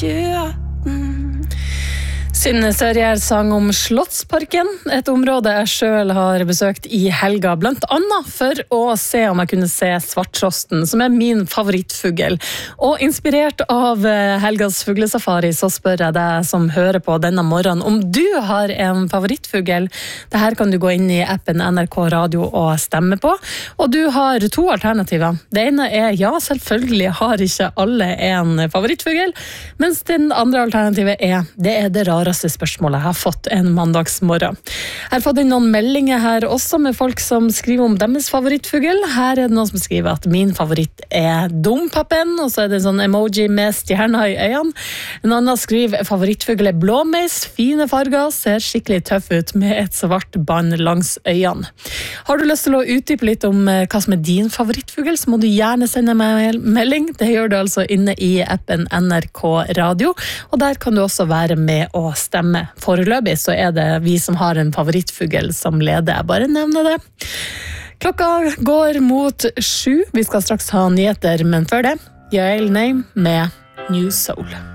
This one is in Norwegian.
Synne Sørgjerd sang om Slottsparken, et område jeg selv har besøkt i helga, blant annet for å se om jeg kunne se svarttrosten, som min favorittfugl. Og inspirert av helgas fuglesafari, så spør jeg deg som hører på denne morgenen, om du har en favorittfugl. Dette kan du gå inn i appen NRK Radio og stemme på. Og du har 2 alternativer. Det ene ja, selvfølgelig har ikke alle en favorittfugl, mens den andre alternativet det det rareste spørsmålet jeg har fått en mandagsmorgen. Jeg har fått inn noen meldinger her også med folk som skriver om deres favorittfugl. Her det noen som skriver at min favoritt dompapen, og så det en sånn emoji med stjerner i øynene. En annen skriver favorittfugl blåmeis, fine farger, ser skikkelig tøff ut med et svart band langs øynene. Har du lyst til å utdype litt om hva som din favorittfugl, så må du gjerne sende meg en melding. Det gjør du altså inne i appen NRK Radio, og der kan du også være med og stemme. Foreløpig så det vi som har en favorittfugl som leder. Jeg bare nevner det. Klokka går mot 7. Vi skal straks ha nyheter, men før det, Yael Naim med New Soul.